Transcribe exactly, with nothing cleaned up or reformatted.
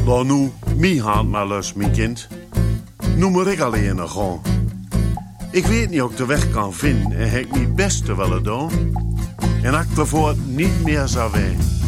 Laat nu mijn hand maar los, mijn kind. Nu moet ik alleen nog gaan. Ik weet niet of ik de weg kan vinden en heb ik mijn beste willen doen. En ik ervoor niet meer zou zijn.